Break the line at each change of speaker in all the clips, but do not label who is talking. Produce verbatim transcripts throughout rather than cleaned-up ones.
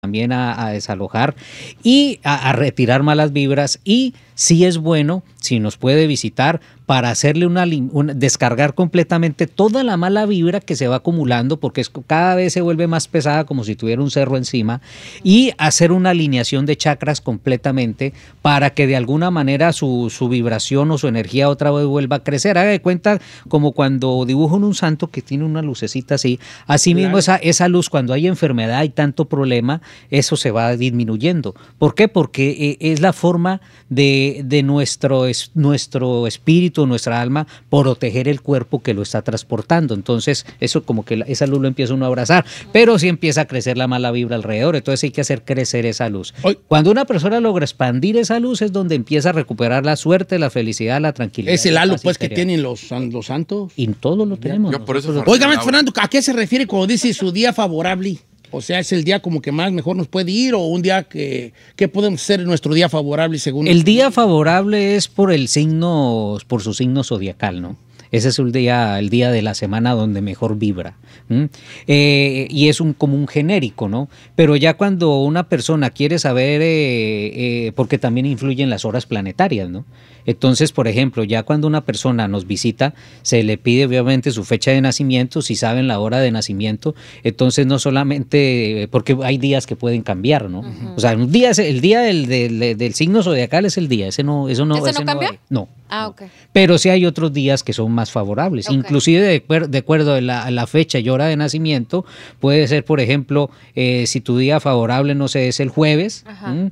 también a, a desalojar y a, a retirar malas vibras, y sí es bueno si nos puede visitar para hacerle una, una descargar completamente toda la mala vibra que se va acumulando, porque es, cada vez se vuelve más pesada, como si tuviera un cerro encima, y hacer una alineación de chakras completamente para que de alguna manera su, su vibración o su energía otra vez vuelva a crecer. Haga de cuenta como cuando dibujan un santo que tiene una lucecita así, así mismo esa, esa luz, cuando hay enfermedad y tanto problema, eso se va disminuyendo. ¿Por qué? Porque eh, es la forma de, de nuestro, es, nuestro espíritu, nuestra alma, proteger el cuerpo que lo está transportando. Entonces eso como que la, esa luz lo empieza uno a abrazar, pero sí empieza a crecer la mala vibra alrededor, entonces hay que hacer crecer esa luz. Hoy, cuando una persona logra expandir esa luz es donde empieza a recuperar la suerte, la felicidad, la tranquilidad.
Es el halo pues que tienen los, los santos.
Y todo lo tenemos.
Yo por eso
Óigame, Fernando, ¿a qué se refiere cuando dice su día favorable? O sea, ¿es el día como que más mejor nos puede ir o un día que, que podemos hacer en nuestro día favorable según?
El día favorable es por el signo, por su signo zodiacal, ¿no? Ese es el día, el día de la semana donde mejor vibra. ¿Mm? Eh, y es un, como un genérico, ¿no? Pero ya cuando una persona quiere saber, eh, eh, porque también influyen las horas planetarias, ¿no? Entonces, por ejemplo, ya cuando una persona nos visita, se le pide obviamente su fecha de nacimiento, si saben la hora de nacimiento, entonces no solamente, porque hay días que pueden cambiar, ¿no? Uh-huh. O sea, un día, el día del, del, del signo zodiacal es el día, ese no, eso no,
¿Ese
ese
no cambia?
No.
Ah, ok.
Pero sí hay otros días que son más favorables, okay. Inclusive de, de acuerdo a la, a la fecha y hora de nacimiento, puede ser, por ejemplo, eh, si tu día favorable, no sé, es el jueves,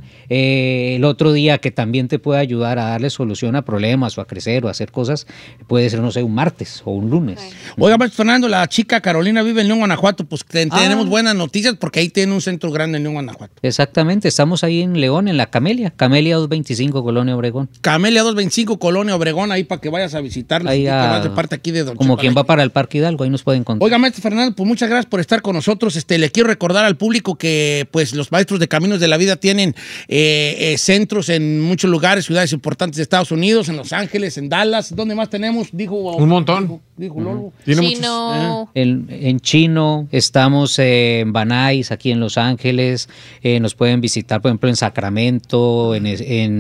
eh, el otro día que también te puede ayudar a darle solución a problemas o a crecer o a hacer cosas, puede ser, no sé, un martes o un lunes.
Okay. Oiga, maestro Fernando, la chica Carolina vive en León, Guanajuato, pues ah. tenemos buenas noticias porque ahí tiene un centro grande en León, Guanajuato.
Exactamente, estamos ahí en León, en la Camelia, Camelia doscientos veinticinco, Colonia Obregón.
Camelia doscientos veinticinco, Colonia Obregón, ahí para que vayas a visitarlos.
Ahí a,
que vas de parte aquí de Don
como
Chipale.
Quien va para el Parque Hidalgo, ahí nos pueden encontrar.
Oiga, maestro Fernando, pues muchas gracias por estar con nosotros. Este, le quiero recordar al público que pues los maestros de Caminos de la Vida tienen eh, eh, centros en muchos lugares, ciudades importantes de Estados Unidos, en Los Ángeles, en Dallas. ¿Dónde más tenemos? Dijo
un montón.
Dijo, dijo Lolo.
¿Tiene Chino.
Muchos, eh. en, en Chino, estamos eh, en Van Nuys, aquí en Los Ángeles. Eh, nos pueden visitar, por ejemplo, en Sacramento, en,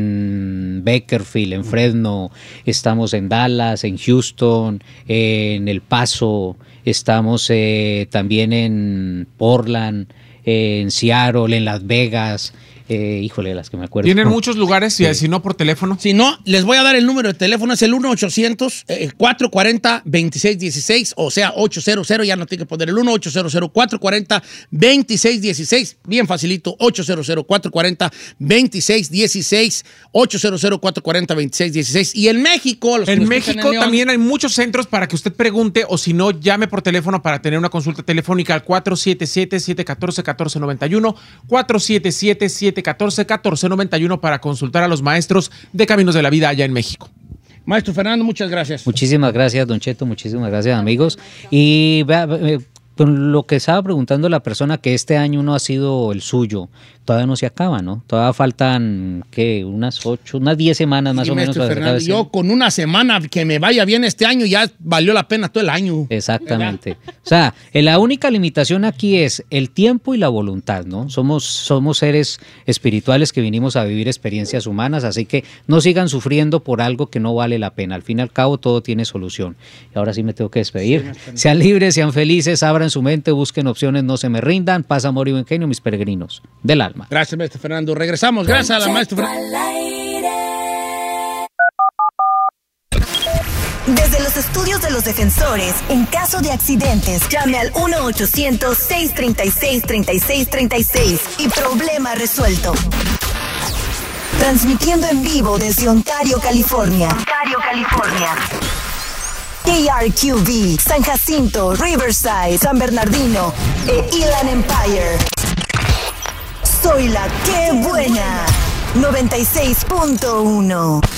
en Bakersfield, en Fresno. Estamos en Dallas, en Houston, eh, en El Paso. Estamos eh, también en Portland, eh, en Seattle, en Las Vegas. Eh, híjole, las que me acuerdo.
Tienen muchos lugares, sí. Si no por teléfono.
Si no, les voy a dar el número de teléfono, es el uno ochocientos, cuatrocientos cuarenta, veintiséis dieciséis, o sea, ochocientos, ya no tiene que poner el uno ochocientos, cuatrocientos cuarenta, veintiséis dieciséis, bien facilito, ochocientos, cuatrocientos cuarenta, veintiséis dieciséis, ochocientos, cuatrocientos cuarenta, veintiséis dieciséis. Y en México... Los
en México en también hay muchos centros para que usted pregunte, o si no, llame por teléfono para tener una consulta telefónica al cuatro siete siete, siete uno cuatro, uno cuatro nueve uno, cuatro siete siete, siete uno cuatro, uno cuatro nueve uno para consultar a los maestros de Caminos de la Vida allá en México.
Maestro Fernando, muchas gracias.
Muchísimas gracias, Don Cheto, muchísimas gracias, amigos. Y vea, con lo que estaba preguntando la persona, que este año no ha sido el suyo, todavía no se acaba, ¿no? Todavía faltan, ¿qué? Unas ocho, unas diez semanas más
sí,
o menos. Para
Fernando, yo con una semana que me vaya bien este año ya valió la pena todo el año.
Exactamente. ¿Verdad? O sea, la única limitación aquí es el tiempo y la voluntad, ¿no? Somos, somos seres espirituales que vinimos a vivir experiencias humanas, así que no sigan sufriendo por algo que no vale la pena. Al fin y al cabo todo tiene solución. Y ahora sí me tengo que despedir. Sí, sean libres, sean felices, abran su mente, busquen opciones, no se me rindan. Paz, amor y buen genio, mis peregrinos del alma.
Gracias, maestro Fernando. Regresamos. Gracias a la maestra Fernando.
Desde los estudios de los defensores, en caso de accidentes, llame al uno ochocientos, seis tres seis, tres seis tres seis y problema resuelto. Transmitiendo en vivo desde Ontario, California. Ontario, California. K R Q V, San Jacinto, Riverside, San Bernardino e Inland Empire. Soy la que buena. noventa y seis punto uno.